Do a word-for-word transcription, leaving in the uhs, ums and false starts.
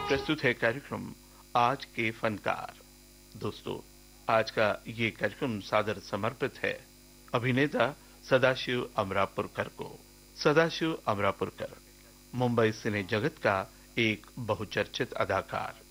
प्रस्तुत है कार्यक्रम आज के फनकार। दोस्तों, आज का ये कार्यक्रम सादर समर्पित है अभिनेता सदाशिव अमरापुरकर को। सदाशिव अमरापुरकर मुंबई सिने जगत का एक बहुचर्चित अदाकार,